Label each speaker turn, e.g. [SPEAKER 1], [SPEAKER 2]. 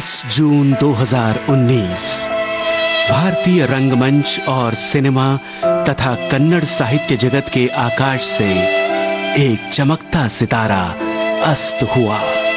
[SPEAKER 1] 10 जून 2019 भारतीय रंगमंच और सिनेमा तथा कन्नड़ साहित्य जगत के आकाश से एक चमकता सितारा अस्त हुआ।